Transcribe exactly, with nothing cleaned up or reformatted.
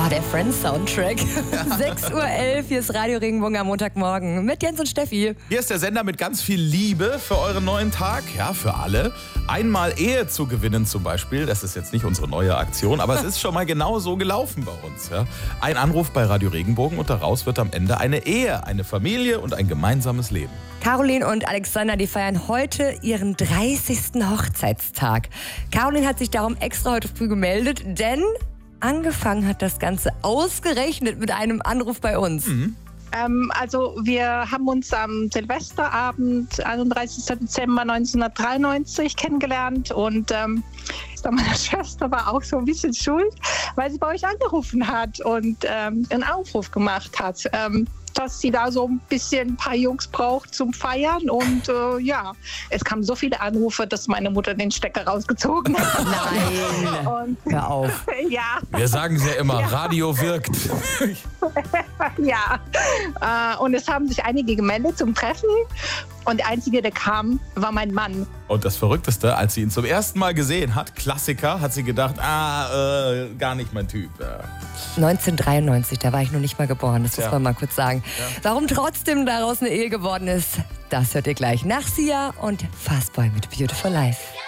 der Friends-Soundtrack. sechs Uhr elf, hier ist Radio Regenbogen am Montagmorgen mit Jens und Steffi. Hier ist der Sender mit ganz viel Liebe für euren neuen Tag. Ja, für alle. Einmal Ehe zu gewinnen zum Beispiel. Das ist jetzt nicht unsere neue Aktion, aber es ist schon mal genau so gelaufen bei uns. Ja. Ein Anruf bei Radio Regenbogen und daraus wird am Ende eine Ehe, eine Familie und ein gemeinsames Leben. Caroline und Alexander, die feiern heute ihren dreißigsten Hochzeitstag. Caroline hat sich darum extra heute früh gemeldet, denn angefangen hat das Ganze ausgerechnet mit einem Anruf bei uns. Mhm. Ähm, also wir haben uns am Silvesterabend, einunddreißigsten Dezember neunzehnhundertdreiundneunzig kennengelernt und ähm, meine Schwester war auch so ein bisschen schuld, weil sie bei euch angerufen hat und ähm, einen Aufruf gemacht hat. Ähm, dass sie da so ein bisschen ein paar Jungs braucht zum Feiern. Und äh, ja, es kamen so viele Anrufe, dass meine Mutter den Stecker rausgezogen hat. Nein, und, hör auf. Ja. Wir sagen es ja immer, Ja. Radio wirkt. Ja, äh, und es haben sich einige gemeldet zum Treffen. Und der Einzige, der kam, war mein Mann. Und das Verrückteste, als sie ihn zum ersten Mal gesehen hat, Klassiker, hat sie gedacht, ah, äh, gar nicht mein Typ. Ja. neunzehnhundertdreiundneunzig, da war ich noch nicht mal geboren, das muss Ja. man mal kurz sagen. Ja. Warum trotzdem daraus eine Ehe geworden ist, das hört ihr gleich nach Sia und Fastboy mit Beautiful Life.